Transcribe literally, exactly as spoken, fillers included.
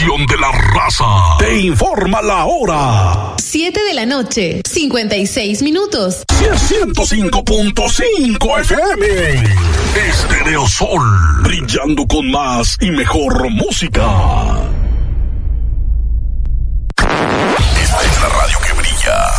estación de la raza. Te informa la hora. Siete de la noche, cincuenta y seis minutos. ciento cinco punto cinco F M. Estéreo Sol, brillando con más y mejor música. Esta es la radio que brilla.